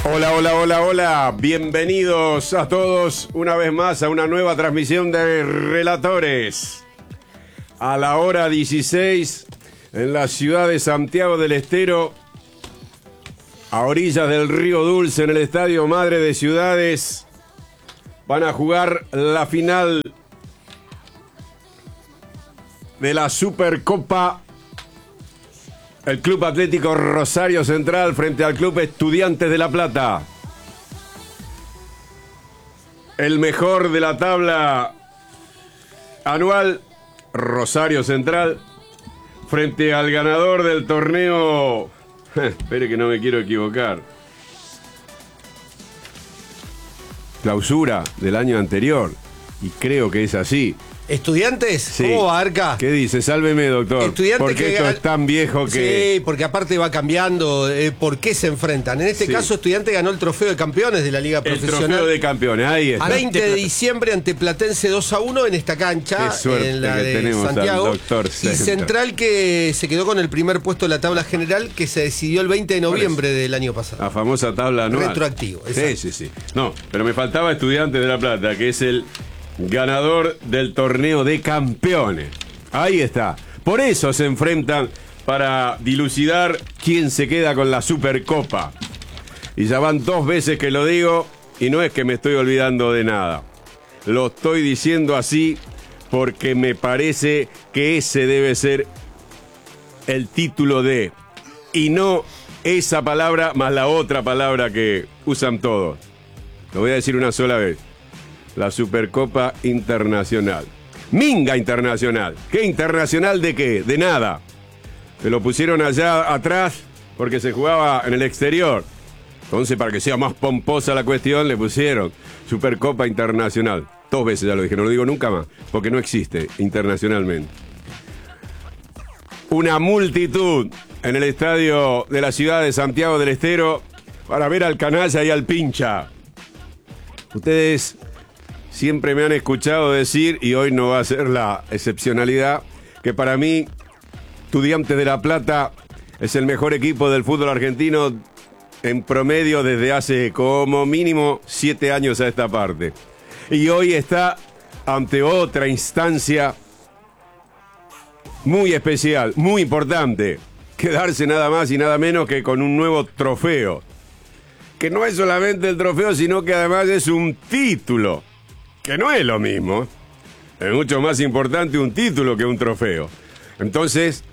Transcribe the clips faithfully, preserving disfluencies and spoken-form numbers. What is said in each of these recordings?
Hola, hola, hola, hola. Bienvenidos a todos una vez más a una nueva transmisión de Relatores. A la hora dieciséis en la ciudad de Santiago del Estero, a orillas del Río Dulce, en el Estadio Madre de Ciudades, van a jugar la final de la Supercopa. El Club Atlético Rosario Central frente al Club Estudiantes de La Plata. El mejor de la tabla anual, Rosario Central, frente al ganador del torneo. Espere que no me quiero equivocar. Clausura del año anterior. Y creo que es así. ¿Estudiantes? Sí. ¿Cómo va, Arca? ¿Qué dice? Sálveme, doctor. Estudiantes porque que esto gan- es tan viejo que... Sí, porque aparte va cambiando. Eh, ¿Por qué se enfrentan? En este Sí. caso, Estudiantes ganó el trofeo de campeones de la Liga El Profesional. trofeo de campeones, ahí está. veinte de diciembre ante Platense dos a uno en esta cancha, Qué suerte en la que de tenemos al Santiago. doctor Y Central. Central, que se quedó con el primer puesto de la tabla general, que se decidió el veinte de noviembre del año pasado. La famosa tabla anual. Retroactivo, Sí, exacto. sí, sí. No, pero me faltaba Estudiantes de La Plata, que es el ganador del torneo de campeones. Ahí está. Por eso se enfrentan para dilucidar quién se queda con la Supercopa. Y ya van dos veces que lo digo, y no es que me estoy olvidando de nada. Lo estoy diciendo así porque me parece que ese debe ser el título de, y no esa palabra más la otra palabra que usan todos. Lo voy a decir una sola vez. La Supercopa Internacional. Minga Internacional. ¿Qué internacional de qué? De nada. Se lo pusieron allá atrás porque se jugaba en el exterior. Entonces, para que sea más pomposa la cuestión, le pusieron Supercopa Internacional. Dos veces ya lo dije, no lo digo nunca más, porque no existe internacionalmente. Una multitud en el estadio de la ciudad de Santiago del Estero para ver al canalla y al pincha. Ustedes siempre me han escuchado decir, y hoy no va a ser la excepcionalidad, que para mí, Estudiantes de La Plata es el mejor equipo del fútbol argentino en promedio desde hace como mínimo siete años a esta parte. Y hoy está ante otra instancia muy especial, muy importante, quedarse nada más y nada menos que con un nuevo trofeo. Que no es solamente el trofeo, sino que además es un título. Que no es lo mismo. Es mucho más importante un título que un trofeo. Entonces,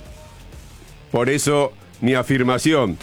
por eso mi afirmación.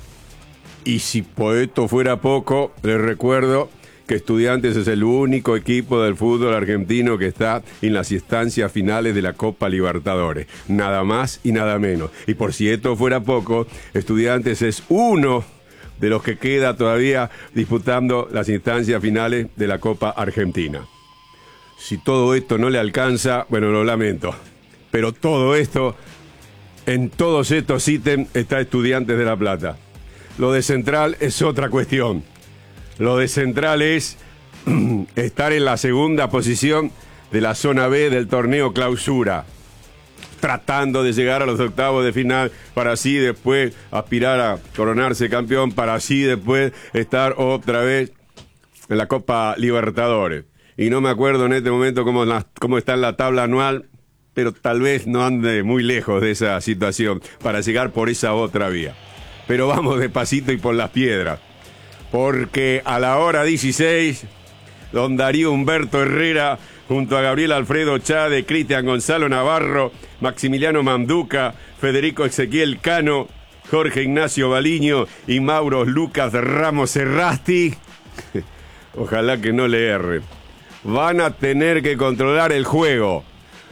Y si por esto fuera poco, les recuerdo que Estudiantes es el único equipo del fútbol argentino que está en las instancias finales de la Copa Libertadores. Nada más y nada menos. Y por si esto fuera poco, Estudiantes es uno de los que queda todavía disputando las instancias finales de la Copa Argentina. Si todo esto no le alcanza, bueno, lo lamento. Pero todo esto, en todos estos ítems, está Estudiantes de La Plata. Lo de Central es otra cuestión. Lo de Central es estar en la segunda posición de la zona B del torneo Clausura, tratando de llegar a los octavos de final para así después aspirar a coronarse campeón, para así después estar otra vez en la Copa Libertadores. Y no me acuerdo en este momento cómo, la, cómo está en la tabla anual, pero tal vez no ande muy lejos de esa situación para llegar por esa otra vía. Pero vamos despacito y por las piedras, porque a la hora dieciséis, don Darío Humberto Herrera, junto a Gabriel Alfredo Chade, Cristian Gonzalo Navarro, Maximiliano Manduca, Federico Ezequiel Cano, Jorge Ignacio Baliño y Mauro Lucas Ramos Errasti, ojalá que no le erre, van a tener que controlar el juego.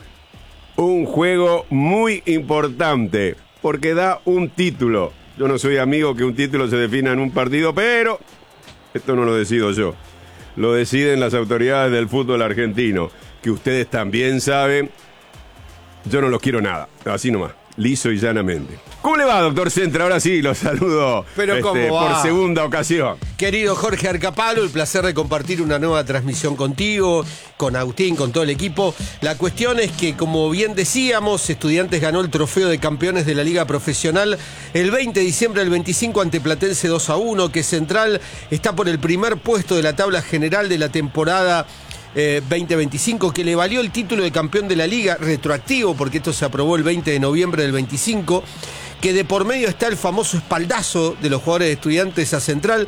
Un juego muy importante, porque da un título. Yo no soy amigo que un título se defina en un partido, pero esto no lo decido yo. Lo deciden las autoridades del fútbol argentino, que ustedes también saben. Yo no los quiero nada, así nomás. liso y llanamente. ¿Cómo le va, doctor Centra? Ahora sí, lo saludo. Pero este, ¿cómo va? Por segunda ocasión. Querido Jorge Arcapalo, el placer de compartir una nueva transmisión contigo, con Agustín, con todo el equipo. La cuestión es que, como bien decíamos, Estudiantes ganó el trofeo de campeones de la Liga Profesional el veinte de diciembre del veinticinco ante Platense dos a uno, que Central está por el primer puesto de la tabla general de la temporada Eh, veinte veinticinco, que le valió el título de campeón de la liga, retroactivo, porque esto se aprobó el veinte de noviembre del veinticinco, que de por medio está el famoso espaldazo de los jugadores de Estudiantes a Central.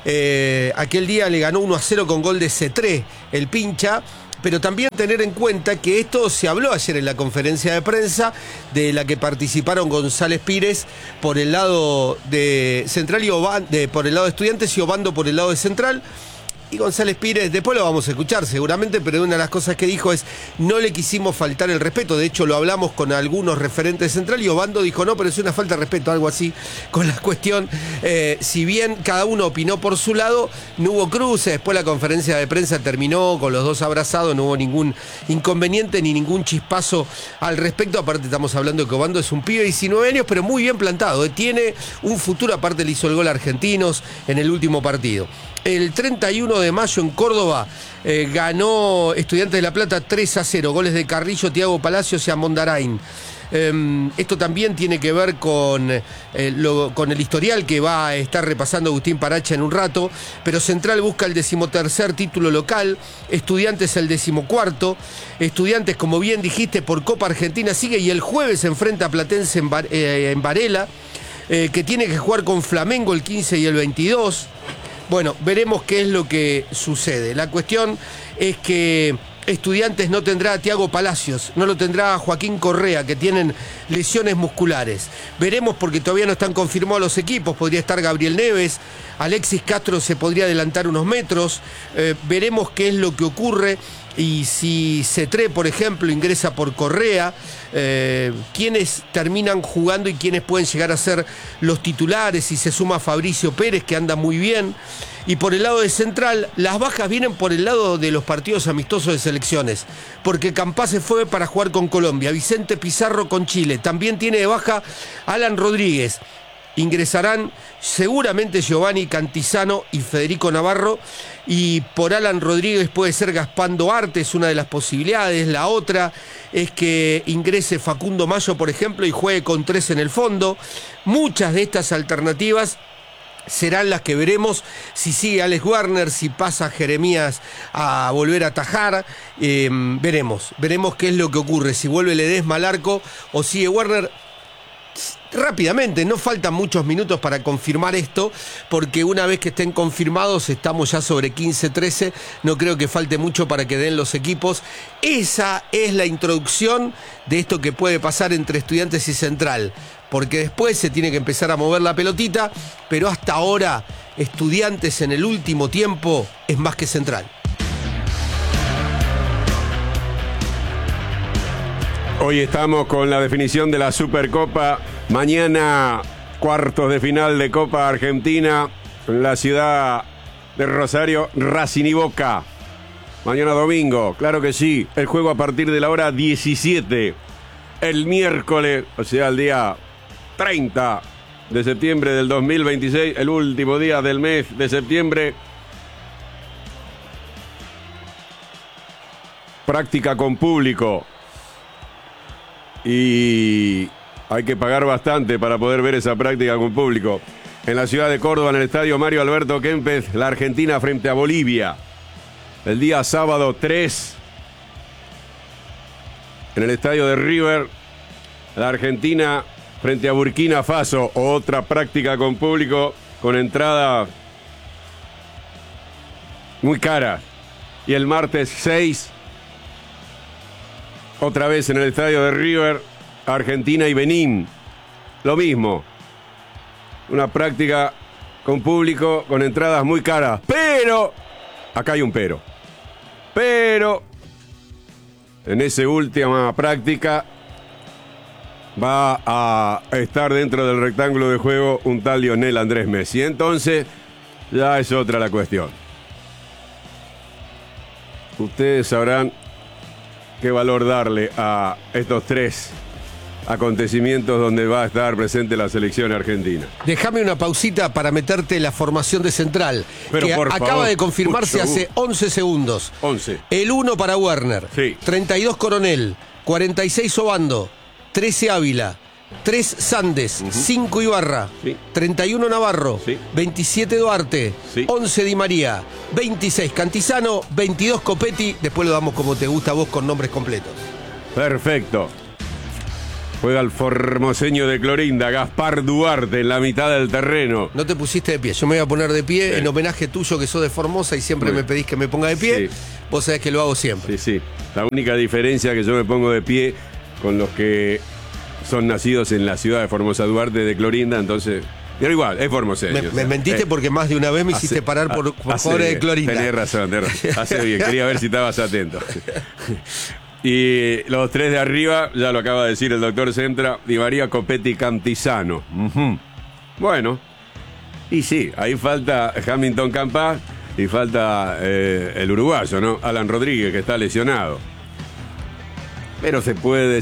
Eh, aquel día le ganó uno a cero con gol de Cetré, el pincha. Pero también tener en cuenta que esto se habló ayer en la conferencia de prensa, de la que participaron González Pires por el lado de Central y Obando, de, por el lado de Estudiantes, y Obando por el lado de Central. Y González Pires, después lo vamos a escuchar seguramente, pero una de las cosas que dijo es: no le quisimos faltar el respeto. De hecho, lo hablamos con algunos referentes de Central y Obando dijo: no, pero es una falta de respeto, algo así, con la cuestión. Eh, si bien cada uno opinó por su lado, no hubo cruce. Después la conferencia de prensa terminó con los dos abrazados, no hubo ningún inconveniente ni ningún chispazo al respecto. Aparte, estamos hablando de que Obando es un pibe de diecinueve años, pero muy bien plantado. Eh. Tiene un futuro, aparte le hizo el gol a Argentinos en el último partido. El treinta y uno de mayo en Córdoba eh, ganó Estudiantes de La Plata tres a cero, goles de Carrillo, Tiago Palacios y Amondarain. Eh, esto también tiene que ver con, eh, lo, con el historial que va a estar repasando Agustín Paracha en un rato, pero Central busca el decimotercer título local, Estudiantes el decimocuarto. Estudiantes, como bien dijiste, por Copa Argentina sigue y el jueves se enfrenta a Platense en, Bar, eh, en Varela, eh, que tiene que jugar con Flamengo el quince y el veintidós. Bueno, veremos qué es lo que sucede. La cuestión es que Estudiantes no tendrá a Tiago Palacios, no lo tendrá a Joaquín Correa, que tienen lesiones musculares. Veremos, porque todavía no están confirmados los equipos. Podría estar Gabriel Neves, Alexis Castro se podría adelantar unos metros. Eh, veremos qué es lo que ocurre. Y si Cetré, por ejemplo, ingresa por Correa, eh, quiénes terminan jugando y quiénes pueden llegar a ser los titulares, si se suma Fabricio Pérez, que anda muy bien. Y por el lado de Central, las bajas vienen por el lado de los partidos amistosos de selecciones, porque Campás se fue para jugar con Colombia, Vicente Pizarro con Chile, también tiene de baja Alan Rodríguez. Ingresarán seguramente Giovanni Cantizano y Federico Navarro, y por Alan Rodríguez puede ser Gaspar Duarte, es una de las posibilidades. La otra es que ingrese Facundo Mayo, por ejemplo, y juegue con tres en el fondo. Muchas de estas alternativas serán las que veremos. Si sigue Alex Werner, si pasa Jeremías a volver a atajar, eh, veremos, veremos qué es lo que ocurre, si vuelve Ledesma al arco o sigue Werner. Rápidamente, no faltan muchos minutos para confirmar esto, porque una vez que estén confirmados estamos ya sobre quince trece, no creo que falte mucho para que den los equipos. Esa es la introducción de esto que puede pasar entre Estudiantes y Central, porque después se tiene que empezar a mover la pelotita, pero hasta ahora Estudiantes en el último tiempo es más que Central. Hoy estamos con la definición de la Supercopa. Mañana, cuartos de final de Copa Argentina en la ciudad de Rosario, Racing y Boca. Mañana domingo, claro que sí. El juego a partir de la hora diecisiete. El miércoles, o sea, el día treinta de septiembre del dos mil veintiséis, el último día del mes de septiembre. Práctica con público. Y hay que pagar bastante para poder ver esa práctica con público. En la ciudad de Córdoba, en el estadio Mario Alberto Kempes, la Argentina frente a Bolivia. El día sábado tres, en el estadio de River, la Argentina frente a Burkina Faso. Otra práctica con público, con entrada muy cara. Y el martes seis, otra vez en el estadio de River, Argentina y Benín. Lo mismo. Una práctica con público, con entradas muy caras. Pero, acá hay un pero. Pero, en esa última práctica va a estar dentro del rectángulo de juego un tal Lionel Andrés Messi. Entonces, ya es otra la cuestión. Ustedes sabrán qué valor darle a estos tres acontecimientos donde va a estar presente la selección argentina. Déjame una pausita para meterte la formación de central. Pero que por acaba favor, de confirmarse mucho hace once segundos. once. El uno para Werner. Sí. treinta y dos Coronel. cuarenta y seis Obando. trece Ávila. tres Sandes. Ujú. cinco Ibarra. Sí. treinta y uno Navarro. Sí. veintisiete Duarte. Sí. once Di María. veintiséis Cantizano. veintidós Copetti. Después lo damos como te gusta a vos con nombres completos. Perfecto. Juega el formoseño de Clorinda, Gaspar Duarte, en la mitad del terreno. No te pusiste de pie. Yo me voy a poner de pie Sí. en homenaje tuyo, que sos de Formosa y siempre Muy me bien. pedís que me ponga de pie. Sí. Vos sabés que lo hago siempre. Sí, sí. La única diferencia que yo me pongo de pie con los que son nacidos en la ciudad de Formosa Duarte de Clorinda, entonces. Pero igual, es formoseño. Me, o me sea, mentiste eh, porque más de una vez me hace- hiciste parar por, por hace jugadores de bien. Clorinda. Tenés razón, tenés razón. Hace bien, quería ver si estabas atento. Y los tres de arriba, ya lo acaba de decir el doctor Centra, Di María, Copetti, Cantizano. Ujú. Bueno, y sí, ahí falta Hamilton Campas y falta eh, el uruguayo, ¿no? Alan Rodríguez, que está lesionado. Pero se puede